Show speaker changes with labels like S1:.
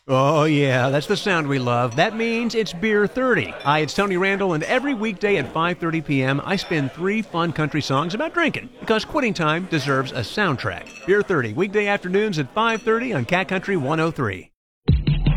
S1: Oh, yeah, that's the sound we love. That means it's Beer 30. Hi, it's Tony Randall, and every weekday at 5:30 p.m., I spin 3 fun country songs about drinking, because quitting time deserves a soundtrack. Beer 30, weekday afternoons at 5:30 on Cat Country 103.